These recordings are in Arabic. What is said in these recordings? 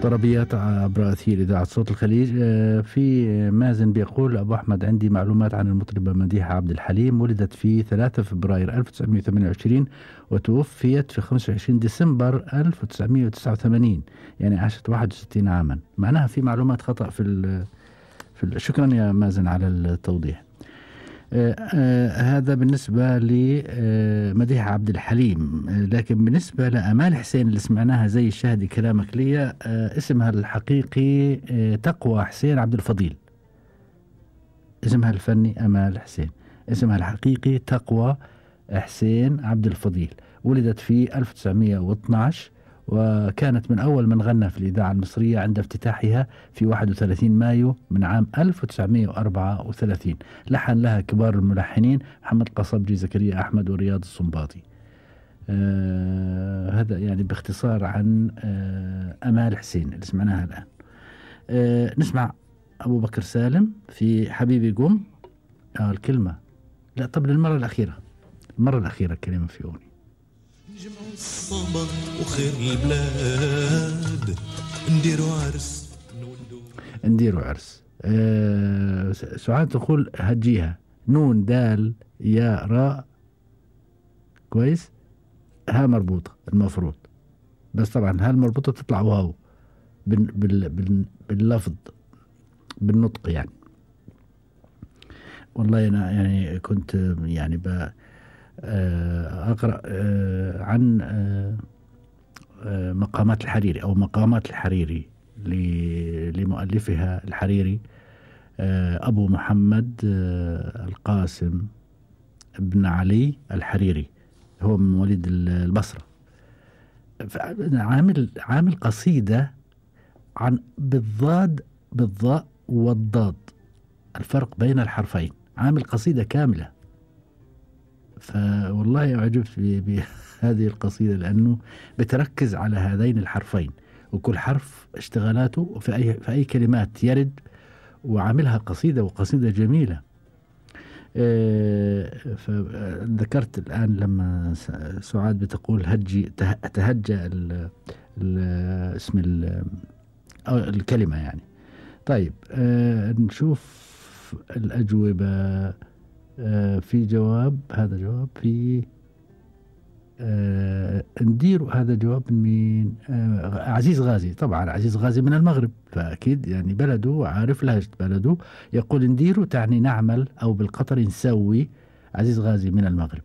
طربيات عبر أثير إذاعة صوت الخليج. في مازن بيقول: أبو أحمد، عندي معلومات عن المطربة مديحة عبد الحليم. ولدت في 3 فبراير 1928 وتوفيت في 25 ديسمبر 1989، يعني عاشت 61 عاما. معناها في معلومات خطأ شكرا يا مازن على التوضيح. هذا بالنسبة لمديحة عبد الحليم. لكن بالنسبة لأمال حسين اللي سمعناها زي الشهد كلامك لي، اسمها الحقيقي تقوى حسين عبد الفضيل. اسمها الفني أمال حسين، اسمها الحقيقي تقوى حسين عبد الفضيل. ولدت في 1912 وكانت من أول من غنى في الإذاعة المصرية عند افتتاحها في 31 مايو من عام 1934. لحن لها كبار الملحنين محمد قصبجي، زكريا أحمد، ورياض السنباطي. هذا يعني باختصار عن أمال حسين اللي سمعناها الآن. نسمع أبو بكر سالم في حبيبي قم. الكلمة لا، طب للمرة الأخيرة، المرة الأخيرة كلمة في أغنية. نجمع الصبر وخير البلاد، نديروا عرس. سعاد تقول هجيها نون دال يا راء، كويس، ها مربوطة المفروض، بس طبعا ها المربوطة تطلع واو باللفظ بالنطق يعني. والله أنا يعني كنت يعني أقرأ عن مقامات الحريري أو مقامات الحريري لمؤلفها الحريري أبو محمد القاسم بن علي الحريري، هو من مواليد البصرة. عامل قصيدة عن بالضاء والضاد، الفرق بين الحرفين، عامل قصيدة كاملة. فوالله أعجبت بهذه القصيدة لأنه بتركز على هذين الحرفين، وكل حرف اشتغالاته في أي كلمات يرد، وعاملها قصيدة، وقصيدة جميلة. فذكرت الآن لما سعاد بتقول تهجى اسم الكلمة يعني. طيب نشوف الأجوبة. في جواب، هذا جواب في ندير، هذا جواب من عزيز غازي. طبعا عزيز غازي من المغرب، فأكيد يعني بلده، عارف لهجة بلده. يقول ندير تعني نعمل، أو بالقطر نسوي. عزيز غازي من المغرب.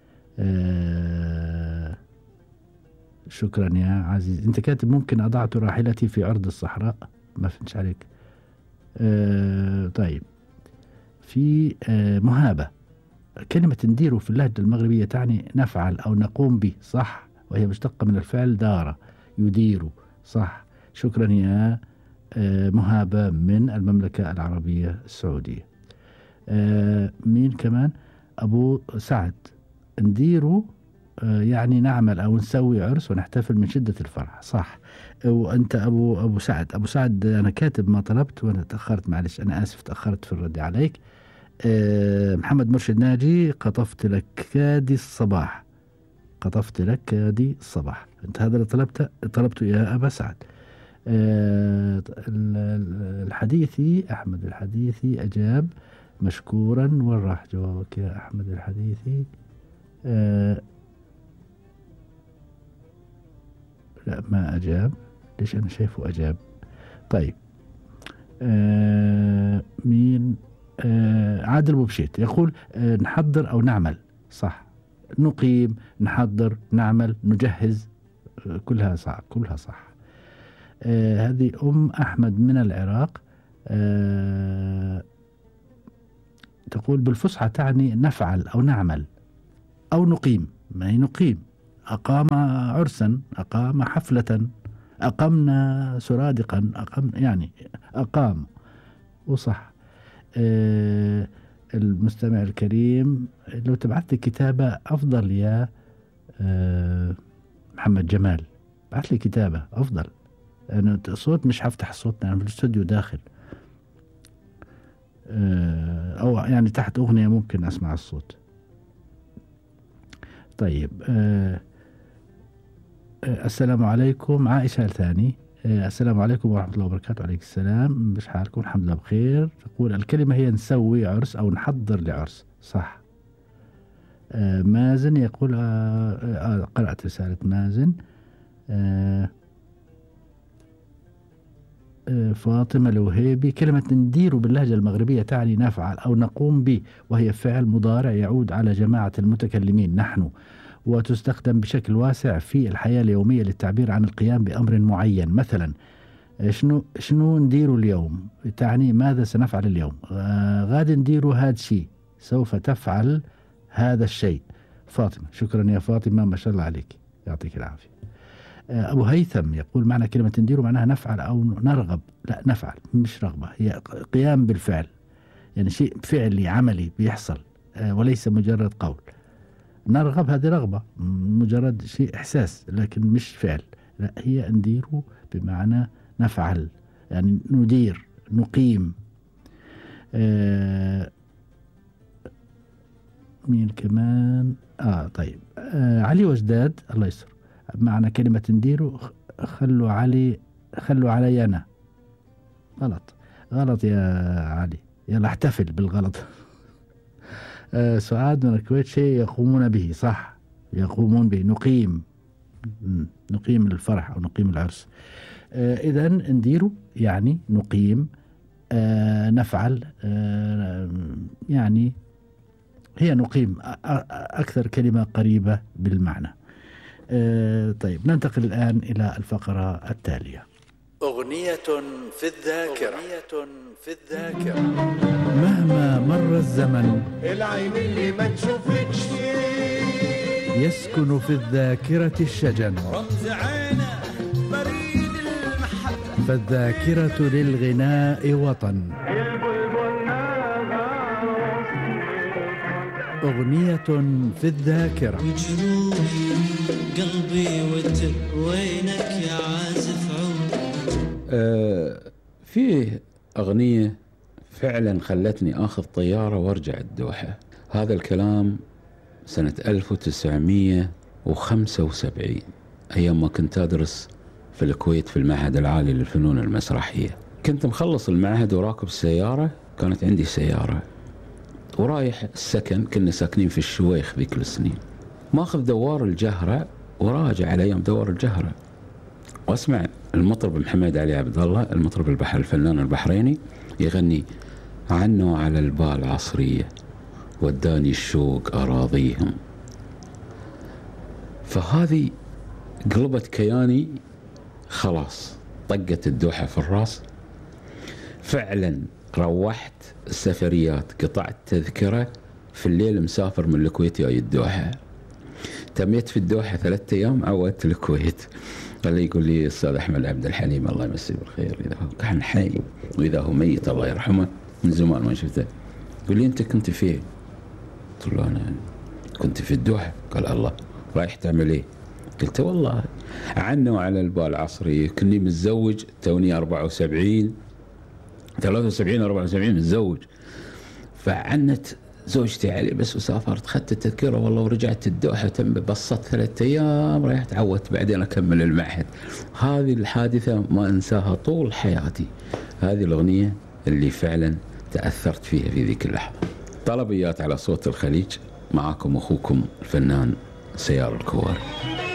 شكرا يا عزيز. انت كاتب ممكن أضعت راحلتي في أرض الصحراء، ما فهمتش عليك. طيب في مهابة، كلمة ندير في اللهجة المغربية تعني نفعل أو نقوم به، صح، وهي مشتقة من الفعل دار يدير، صح. شكرا يا مهابة من المملكة العربية السعودية. مين كمان؟ أبو سعد، ندير يعني نعمل أو نسوي عرس ونحتفل من شدة الفرح، صح. وأنت أبو سعد أنا كاتب ما طلبت وأنا تأخرت، معلش أنا آسف، تأخرت في الرد عليك. محمد مرشد ناجي، قطفت لك كادي الصباح، قطفت لك كادي الصباح. أنت هذا اللي طلبته يا أبا سعد. الحديثي أحمد الحديثي أجاب مشكورا. وين راح جوابك يا أحمد الحديثي؟ لا ما أجاب، ليش أنا شايفه أجاب؟ طيب مين؟ عادل بوبشيت يقول نحضر أو نعمل، صح. نقيم، نحضر، نعمل، نجهز، كلها صح، كلها صح. هذه أم أحمد من العراق، تقول بالفصحى تعني نفعل أو نعمل أو نقيم. ما هي نقيم، أقام عرسا، أقام حفلة، أقمنا سرادقا، يعني أقام، وصح. المستمع الكريم، لو تبعث لي كتابة أفضل يا محمد جمال، بعث لي كتابة أفضل. أنا الصوت مش هفتح الصوت، أنا في الاستوديو داخل، أو يعني تحت أغنية ممكن أسمع الصوت. طيب السلام عليكم. عائشة الثاني السلام عليكم ورحمة الله وبركاته. عليك السلام، مش حالكم؟ الحمد لله بخير. تقول الكلمة هي نسوي عرس أو نحضر لعرس، صح. مازن يقول قرأت رسالة مازن. فاطمة الوهيبي، كلمة ندير باللهجة المغربية تعني نفعل أو نقوم به، وهي فعل مضارع يعود على جماعة المتكلمين نحن، وتستخدم بشكل واسع في الحياة اليومية للتعبير عن القيام بأمر معين. مثلا شنو ندير اليوم، تعني ماذا سنفعل اليوم. غادي ندير هذا الشيء، سوف تفعل هذا الشيء. فاطمة، شكرا يا فاطمة، ما شاء الله عليك، يعطيك العافية. أبو هيثم يقول معنى كلمة ندير معناها نفعل أو نرغب. لا، نفعل مش رغبة، هي قيام بالفعل، يعني شيء فعلي عملي بيحصل، وليس مجرد قول. نرغب هذه رغبة، مجرد شيء إحساس لكن مش فعل. لا، هي ندير بمعنى نفعل، يعني ندير، نقيم. مين كمان؟ طيب، علي وجداد، الله يستر. معنى كلمة ندير خلوا علي أنا. غلط يا علي، يلا احتفل بالغلط. سعاد من الكويت، شيء يقومون به، صح، يقومون به، نقيم الفرح أو نقيم العرس. إذا ندير يعني نقيم، نفعل، يعني هي نقيم، أكثر كلمة قريبة بالمعنى. طيب، ننتقل الآن إلى الفقرة التالية. أغنية في الذاكرة. مهما مر الزمن العين اللي ما تشوفكش يسكن في الذاكرة الشجن، رمز عينه بريد المحبة، فالذاكرة للغناء وطن. أغنية في الذاكرة. وجروحي قلبي وتر وينك يا عازف عود. فيه أغنية فعلا خلتني آخذ طيارة وارجع الدوحة. هذا الكلام سنة 1975 أيام ما كنت أدرس في الكويت في المعهد العالي للفنون المسرحية. كنت مخلص المعهد وراكب السيارة، كانت عندي سيارة، ورايح السكن، كنا ساكنين في الشويخ ذيك السنين، ماخذ دوار الجهرة وراجع على أيام دوار الجهرة، واسمع المطرب محمد علي عبد الله، المطرب الفنان البحريني، يغني عنوا على البال عصرية وداني الشوق أراضيهم. فهذه قلبت كياني، خلاص طقت الدوحة في الراس. فعلا روحت السفريات، قطعت تذكرة في الليل، مسافر من الكويت جاي الدوحة. تميت في الدوحة 3 أيام، عودت الكويت. اللي يقول لي أستاذ أحمد عبد الحليم الله يمسيه بالخير، إذا هو كان حي وإذا هو ميت الله يرحمه، من زمان ما شفته، يقول لي أنت كنت فين؟ قلت له أنا كنت في الدوحة. قال الله، رايح تعمل إيه؟ قلت والله عنوا على البال عصري، كني متزوج توني 73 74 متزوج، فعنت زوجتي علي بس وسافرت، خدت التذكرة والله ورجعت الدوحة، تم بصت 3 أيام، ريحت عودت بعدين أكمل المعهد. هذه الحادثة ما أنساها طول حياتي. هذه الأغنية اللي فعلا تأثرت فيها في ذيك اللحظة. طلبيات على صوت الخليج، معاكم أخوكم الفنان سيار الكواري.